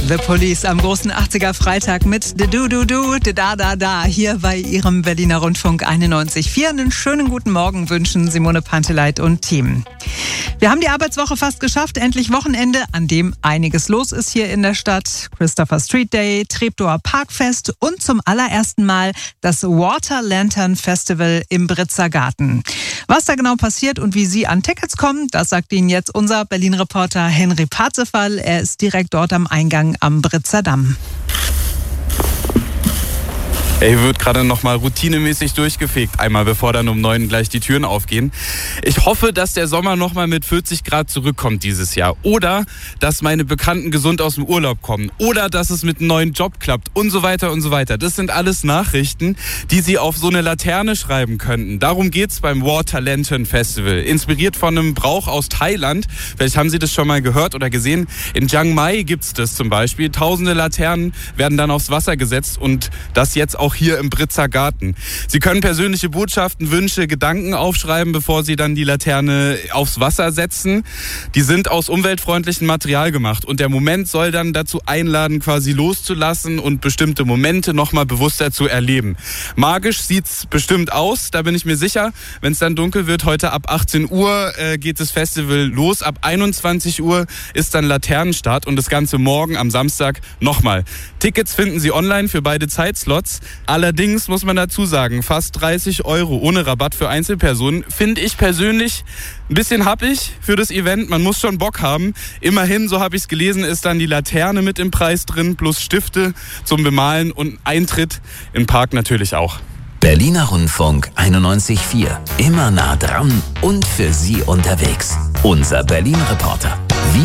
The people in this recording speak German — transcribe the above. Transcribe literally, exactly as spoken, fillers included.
The Police am großen achtziger Freitag mit De Du Du Du, De Da Da Da hier bei Ihrem Berliner Rundfunk einundneunzig Komma vier. Einen schönen guten Morgen wünschen Simone Panteleit und Team. Wir haben die Arbeitswoche fast geschafft, endlich Wochenende, an dem einiges los ist hier in der Stadt. Christopher Street Day, Treptower Parkfest und zum allerersten Mal das Water Lantern Festival im Britzer Garten. Was da genau passiert und wie Sie an Tickets kommen, das sagt Ihnen jetzt unser Berlin-Reporter Henry Parzefall. Er ist direkt dort am Eingang am Britzer Damm. Er wird gerade noch mal routinemäßig durchgefegt, einmal bevor dann um neun gleich die Türen aufgehen. Ich hoffe, dass der Sommer noch mal mit vierzig Grad zurückkommt dieses Jahr. Oder dass meine Bekannten gesund aus dem Urlaub kommen. Oder dass es mit einem neuen Job klappt und so weiter und so weiter. Das sind alles Nachrichten, die Sie auf so eine Laterne schreiben könnten. Darum geht's beim Water Lantern Festival. Inspiriert von einem Brauch aus Thailand. Vielleicht haben Sie das schon mal gehört oder gesehen. In Chiang Mai gibt's das zum Beispiel. Tausende Laternen werden dann aufs Wasser gesetzt und das jetzt auch Auch hier im Britzer Garten. Sie können persönliche Botschaften, Wünsche, Gedanken aufschreiben, bevor Sie dann die Laterne aufs Wasser setzen. Die sind aus umweltfreundlichem Material gemacht und der Moment soll dann dazu einladen, quasi loszulassen und bestimmte Momente nochmal bewusster zu erleben. Magisch sieht's bestimmt aus, da bin ich mir sicher. Wenn es dann dunkel wird, heute ab achtzehn Uhr äh, geht das Festival los. Ab einundzwanzig Uhr ist dann Laternenstart und das Ganze morgen am Samstag nochmal. Tickets finden Sie online für beide Zeitslots. Allerdings muss man dazu sagen, fast dreißig Euro ohne Rabatt für Einzelpersonen finde ich persönlich ein bisschen happig für das Event. Man muss schon Bock haben. Immerhin, so habe ich es gelesen, ist dann die Laterne mit im Preis drin, plus Stifte zum Bemalen und Eintritt im Park natürlich auch. Berliner Rundfunk einundneunzig Komma vier. Immer nah dran und für Sie unterwegs. Unser Berlin-Reporter.